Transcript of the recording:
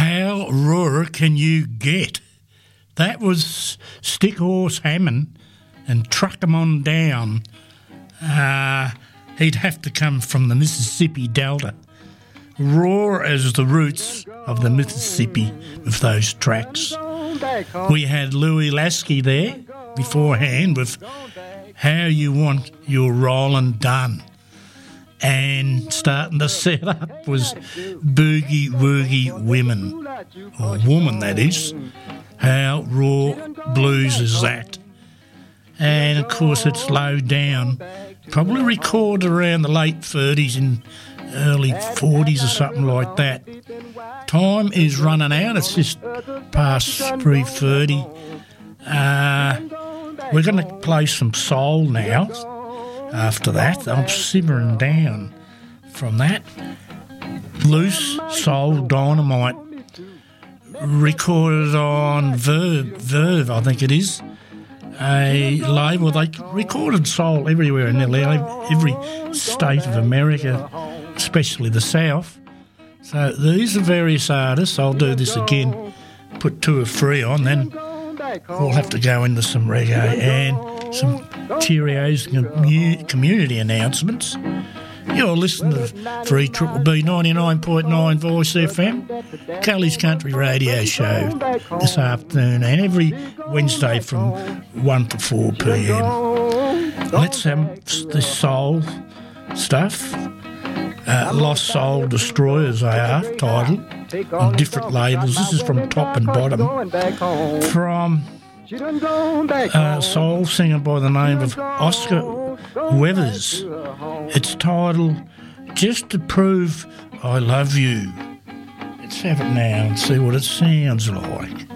How raw can you get? That was Stick Horse Hammond and Truck 'em on down. He'd have to come from the Mississippi Delta. Raw as the roots of the Mississippi with those tracks. We had Louis Lasky there beforehand with How You Want Your Rollin' Done. And starting to set up was Boogie Woogie Women, or Woman that is. How raw blues is that? And of course it's low down, probably recorded around the late 30s and early 40s or something like that. Time is running out, it's just past 3:30. We're going to play some soul now. After that, I'm simmering down from that. Loose Soul Dynamite, recorded on Verve, I think it is, a label. They recorded soul everywhere in every state of America, especially the South. So these are various artists. I'll do this again, put two or three on, then we'll have to go into some reggae and some Cheerios community announcements. You're listening to 3BBB 99.9 Voice FM, Kelly's Country Radio Show this afternoon and every Wednesday from 1 to 4 p.m. Let's have this soul stuff. Lost Soul Destroyers, they are titled, on different labels. This is from Top and Bottom, from a soul singer by the name of Oscar Weathers. It's titled Just to Prove I Love You. Let's have it now and see what it sounds like.